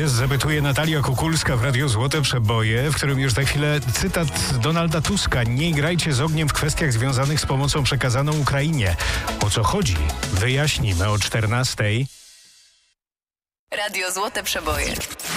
jest? Zapytuje Natalia Kukulska w Radiu Złote Przeboje, w którym już za chwilę cytat Donalda Tuska. Nie grajcie z ogniem w kwestiach związanych z pomocą przekazaną Ukrainie. O co chodzi? Wyjaśnimy o 14:00. Radio Złote Przeboje.